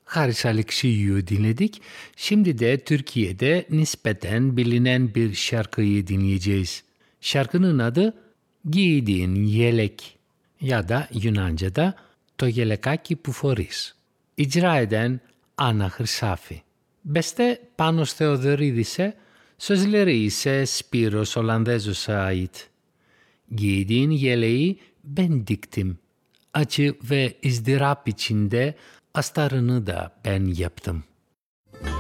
Haris Alexiou'yu dinledik. Şimdi de Türkiye'de nispeten bilinen bir şarkıyı dinleyeceğiz. Şarkının adı Giydiğin Yelek ya da Yunanca'da To Yelekaki Που Φορείς. İcra eden Anna Χρυσάφη. Beste Panos Theodoridis'e, sözleri ise Spiros Olandezos'a ait. Giydiğin yeleği ben diktim. Acı ve ızdırap içinde astarını da ben yaptım.